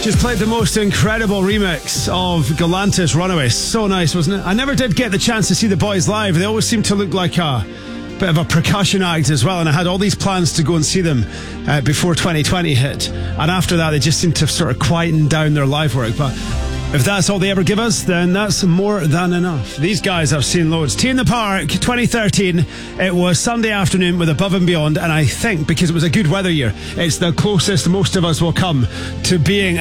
Just played the most incredible remix of Galantis Runaway. So nice, wasn't it? I never did get the chance to see the boys live. They always seem to look like a bit of a percussion act as well, and I had all these plans to go and see them before 2020 hit. And after that, they just seemed to sort of quieten down their live work. But if that's all they ever give us, then that's more than enough. These guys I've seen loads. T in the Park, 2013. It was Sunday afternoon with Above and Beyond, and I think because it was a good weather year, it's the closest most of us will come to being